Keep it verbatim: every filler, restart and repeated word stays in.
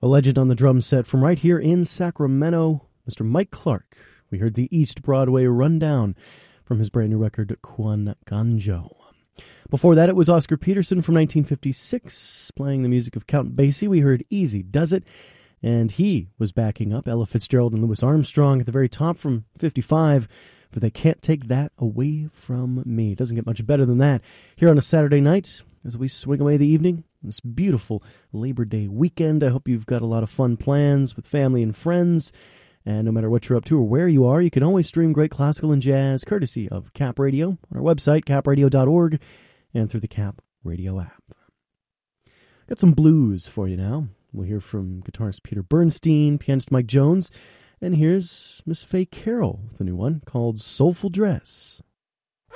A legend on the drum set from right here in Sacramento, Mister Mike Clark. We heard the East Broadway Rundown from his brand new record, Quan Ganjo. Before that, it was Oscar Peterson from nineteen fifty-six, playing the music of Count Basie. We heard Easy Does It, and he was backing up Ella Fitzgerald and Louis Armstrong at the very top from fifty-five, but They Can't Take That Away From Me. It doesn't get much better than that here on a Saturday night as we swing away the evening. This beautiful Labor Day weekend. I hope you've got a lot of fun plans with family and friends. And no matter what you're up to or where you are, you can always stream great classical and jazz courtesy of Cap Radio on our website, cap radio dot org, and through the Cap Radio app. Got some blues for you now. We'll hear from guitarist Peter Bernstein, pianist Mike Jones, and here's Miss Faye Carroll with a new one called Soulful Dress.